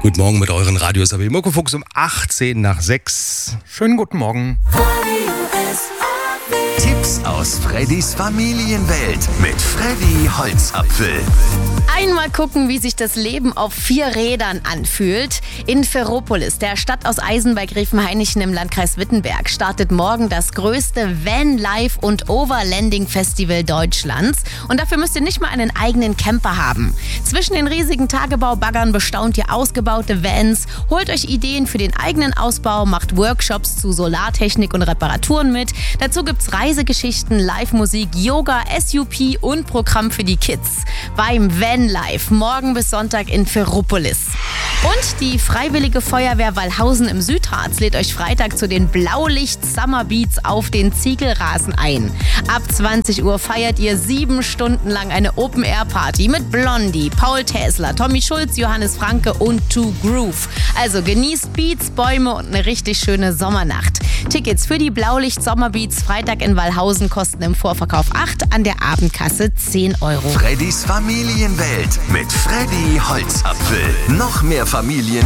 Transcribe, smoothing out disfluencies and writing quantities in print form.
Guten Morgen mit euren Radios. Aber Mirko Fuchs um 18 nach 6. Schönen guten Morgen. Tipps aus Freddys Familienwelt mit Freddy Holzapfel. Einmal gucken, wie sich das Leben auf 4 Rädern anfühlt. In Ferropolis, der Stadt aus Eisen bei Gräfenhainichen im Landkreis Wittenberg, startet morgen das größte Van-Life- und Overlanding-Festival Deutschlands. Und dafür müsst ihr nicht mal einen eigenen Camper haben. Zwischen den riesigen Tagebaubaggern bestaunt ihr ausgebaute Vans, holt euch Ideen für den eigenen Ausbau, macht Workshops zu Solartechnik und Reparaturen mit. Dazu gibt's Reisegeschichten, Live-Musik, Yoga, SUP und Programm für die Kids. Beim Van-Life, morgen bis Sonntag in Ferropolis. Und die Freiwillige Feuerwehr Wallhausen im Südharz lädt euch Freitag zu den Blaulicht-Summer-Beats auf den Ziegelrasen ein. Ab 20 Uhr feiert ihr 7 Stunden lang eine Open-Air-Party mit Blondie, Paul Täsler, Tommy Schulz, Johannes Franke und To Groove. Also genießt Beats, Bäume und eine richtig schöne Sommernacht. Tickets für die Blaulicht-Sommerbeats Freitag in Wallhausen kosten im Vorverkauf 8, an der Abendkasse 10 €. Freddys Familienwelt mit Freddy Holzapfel. Noch mehr Familien